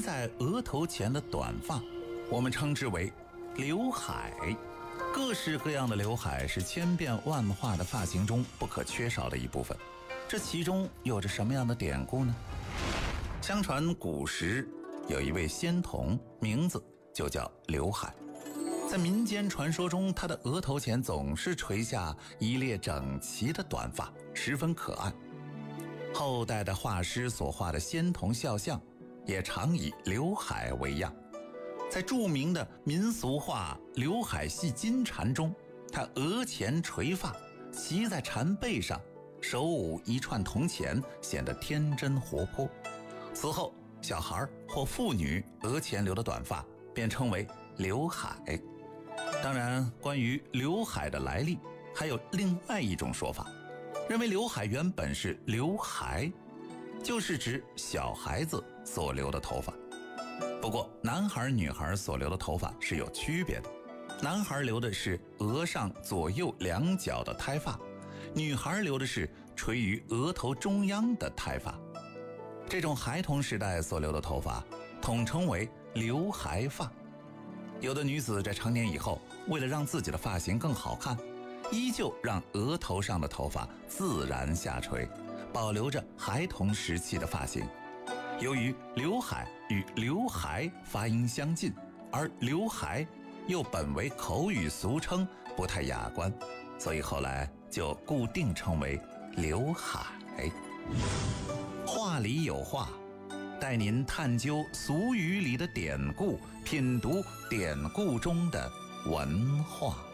在额头前的短发，我们称之为刘海。各式各样的刘海是千变万化的发型中不可缺少的一部分。这其中有着什么样的典故呢？相传古时有一位仙童，名字就叫刘海。在民间传说中，他的额头前总是垂下一列整齐的短发，十分可爱。后代的画师所画的仙童肖像也常以刘海为样。在著名的民俗画《刘海戏金蝉》中，他额前垂发，骑在蝉背上，手舞一串铜钱，显得天真活泼。此后，小孩或妇女额前留的短发便称为刘海。当然，关于刘海的来历，还有另外一种说法，认为刘海原本是刘孩，就是指小孩子所留的头发。不过，男孩女孩所留的头发是有区别的，男孩留的是额上左右两角的胎发，女孩留的是垂于额头中央的胎发。这种孩童时代所留的头发统称为刘孩发。有的女子在成年以后，为了让自己的发型更好看，依旧让额头上的头发自然下垂，保留着孩童时期的发型。由于刘海与刘孩发音相近，而刘孩又本为口语俗称，不太雅观，所以后来就固定称为刘海。话里有话，带您探究俗语里的典故，品读典故中的文化。